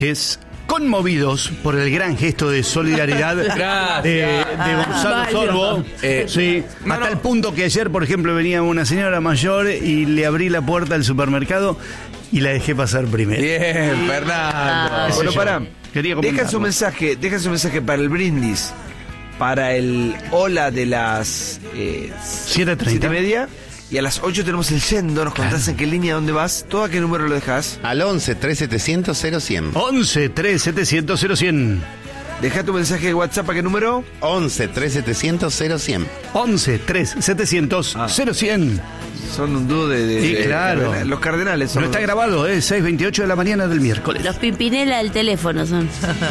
Es conmovidos por el gran gesto de solidaridad de Gonzalo Sorbo. Sí, hasta el punto que ayer, por ejemplo, venía una señora mayor y le abrí la puerta del supermercado y la dejé pasar primero. Bien, Fernando. Bueno, pará. Deja su mensaje para el brindis, para el hola de las 7:30. Y a las 8 tenemos el yendo, nos contás en qué línea, dónde vas, todo a qué número lo dejás. Al 11-3700-0100. 11-3700-0100. Deja tu mensaje de WhatsApp, ¿a qué número? 11-3700-0100. 11-3700-0100. Son un dúo de Sí, claro. Los cardenales son. No está grabado, 6:28 de la mañana del miércoles. Los Pimpinela del teléfono son.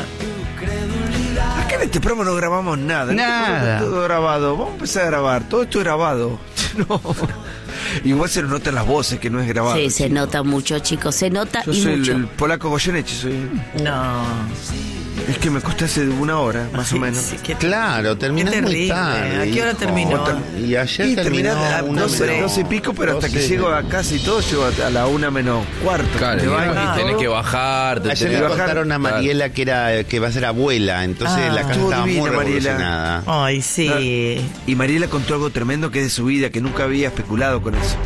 Acá en este programa no grabamos nada. Nada. Todo grabado. Vamos a empezar a grabar. Todo esto es grabado. No. Igual se nos notan las voces que no es grabado. Sí, se nota mucho, chicos. Se nota Yo y soy mucho. el polaco Goyeneche, soy. No. Es que me costó hace una hora, más o menos. Sí, Claro, terminó muy terrible. tarde. ¿A qué hora hijo. terminó? Y ayer Y terminó terminé a una 12 y pico, pero hasta que llego a casa y todo, llego a la 1:45. Claro, Me baño y y tenés todo. que bajar. Ayer tenés le que bajar. contaron a Mariela que va a ser abuela, entonces la casa estuvo estaba muy divina, Mariela. revolucionada. Ay, sí. Y Mariela contó algo tremendo que es de su vida, que nunca había especulado con eso.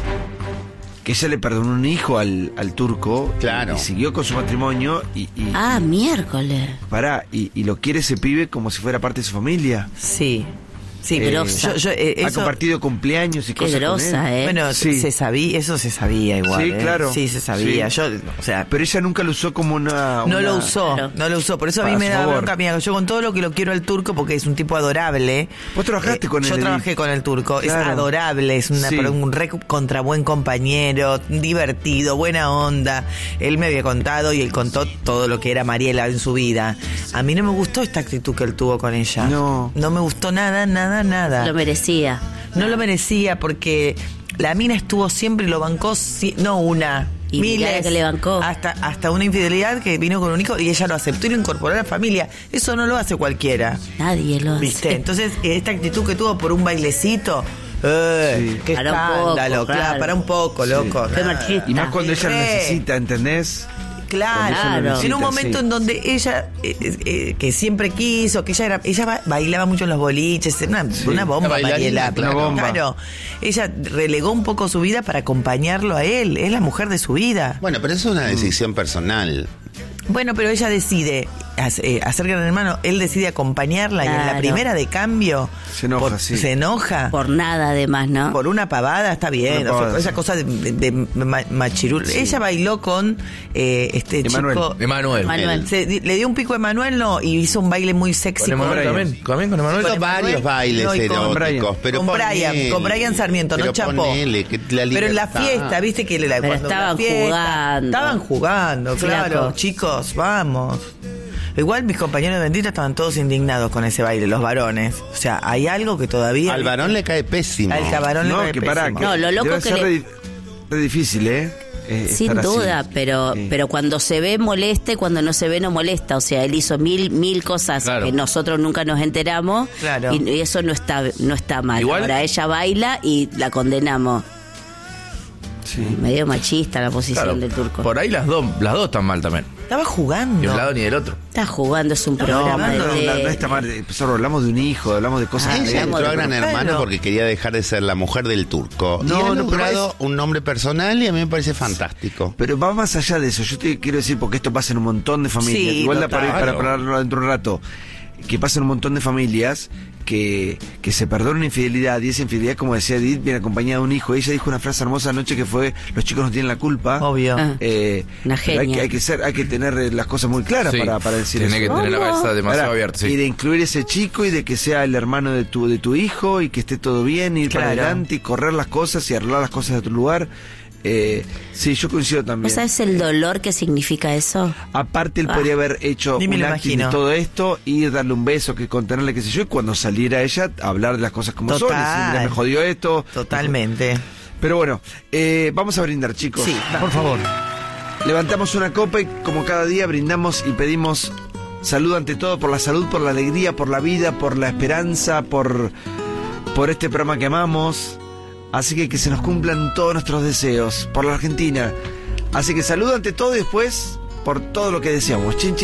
Que ella le perdonó un hijo al turco. Claro. Y siguió con su matrimonio y Miércoles. pará, y lo quiere ese pibe como si fuera parte de su familia. Sí. Sí, Qué pero grosa. yo, Ha eso, compartido cumpleaños y Qué cosas con él. grosa, bueno, Sí. se sabía, eso se sabía igual. Sí, claro. Sí, se sabía. Sí. Yo, o sea, Pero ella nunca lo usó como no lo usó, Claro. no lo usó. Por eso a mí Para me su da favor. bronca, amiga. Yo con todo lo que lo quiero al turco, porque es un tipo adorable. Vos trabajaste con él, Yo Edith. trabajé con el turco. Claro. Es adorable, es Sí. un re contra buen compañero, divertido, buena onda. Él me había contado y él contó todo lo que era Mariela en su vida. A mí no me gustó esta actitud que él tuvo con ella. No. No me gustó nada. Lo merecía. No lo merecía porque la mina estuvo siempre y lo bancó, no una, Y mirá miles. que le bancó. Hasta una infidelidad que vino con un hijo y ella lo aceptó y lo incorporó a la familia. Eso no lo hace cualquiera. Nadie lo hace. ¿Viste? Entonces, esta actitud que tuvo por un bailecito, qué Para un poco, escándalo, claro. para un poco, loco. Qué nada. machista. Y más cuando ella lo Re. necesita, ¿entendés? Claro, Claro. en un momento Sí. en donde ella, que siempre quiso, que ella bailaba mucho en los boliches, una bomba, Una bailarina, Mariela. claro. Una bomba. Claro, ella relegó un poco su vida para acompañarlo a él, es la mujer de su vida. Bueno, pero eso es una decisión personal. Bueno, pero ella decide hacer Gran Hermano, él decide acompañarla y en la Claro. primera de cambio Se enoja, sí. se enoja. Por nada, además, ¿no? Por una pavada está bien, Una pavada, esa sí. cosa de machirul. Ella bailó con este Emanuel. chico. Emanuel. Manuel. Le dio un pico a Emanuel, no, y hizo un baile muy sexy. ¿Con Emanuel Brian. también? ¿También con Emanuel? Hizo varios bailes No, y con eróticos, pero con Brian Sarmiento, no pero chapó. ponele, que la Pero en la libertad. fiesta, viste que Pero cuando estaban la fiesta, jugando. Estaban jugando, claro. Flaco. Chicos, vamos. Igual mis compañeros de Bendita estaban todos indignados con ese baile, los varones. O sea, hay algo que todavía... Al varón le cae pésimo. Al varón le No, cae que pará. pésimo. Que No, lo loco debe que ser le- re difícil, Sin estar así. duda, pero Sí. pero cuando se ve molesta y cuando no se ve no molesta. O sea, él hizo mil cosas Claro. que nosotros nunca nos enteramos. Claro. Y eso no está mal. Igual- Ahora ella baila y la condenamos. Sí. Medio machista la posición Claro, del turco. por ahí las dos están mal también. Estaba Ni jugando. de un lado ni del otro. Está jugando, es un No, programa no, de no está mal. Solo hablamos de un hijo, hablamos de cosas. Ella hablamos entró a de- Gran Claro. Hermano porque quería dejar de ser la mujer del turco. No, y ha no, logrado pero un nombre personal y a mí me parece fantástico. Pero va más allá de eso. Yo te quiero decir, porque esto pasa en un montón de familias. Sí, Igual da total. para hablarlo dentro de un rato. Que pasa en un montón de familias que se perdona una infidelidad. Y esa infidelidad, como decía Edith, viene acompañada de un hijo. Ella dijo una frase hermosa anoche que fue: los chicos no tienen la culpa. Obvio. Ah. Pero Una genia. hay que tener las cosas muy claras Sí, para decir tiene eso. que tener la cabeza demasiado Ahora, abierta, sí. Y de incluir ese chico y de que sea el hermano de tu hijo y que esté todo bien, ir para Claro. adelante y correr las cosas y arreglar las cosas de tu lugar. Sí, yo coincido también. ¿Vos sabés el dolor que significa eso? Aparte, él podría haber hecho Ni me un lo acting de imagino. todo esto, ir darle un beso, que contenerle, qué sé yo, y cuando saliera ella, hablar de las cosas como son. Total. Decir, "Mira, me jodió esto. Totalmente. Pero bueno, vamos a brindar, chicos. Sí, Por favor. Levantamos una copa y como cada día brindamos y pedimos salud ante todo, por la salud, por la alegría, por la vida, por la esperanza, por este programa que amamos. Así que se nos cumplan todos nuestros deseos, por la Argentina. Así que salud ante todo y después por todo lo que deseamos. Chin, chin.